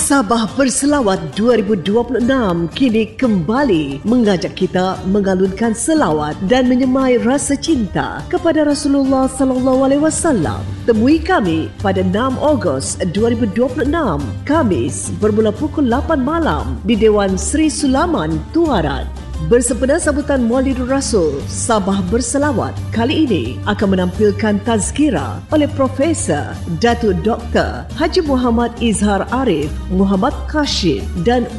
Sabah Berselawat 2026 kini kembali mengajak kita mengalunkan selawat dan menyemai rasa cinta kepada Rasulullah sallallahu alaihi wasallam. Temui kami pada 6 Ogos 2026 Khamis bermula pukul 8 malam di Dewan Sri Sulaman, Tuaran. Bersempena sambutan Maulidur Rasul, Sabah Berselawat kali ini akan menampilkan tazkirah oleh Profesor Datuk Dr. Haji Muhammad Izhar Arif, Muhammad Kashif dan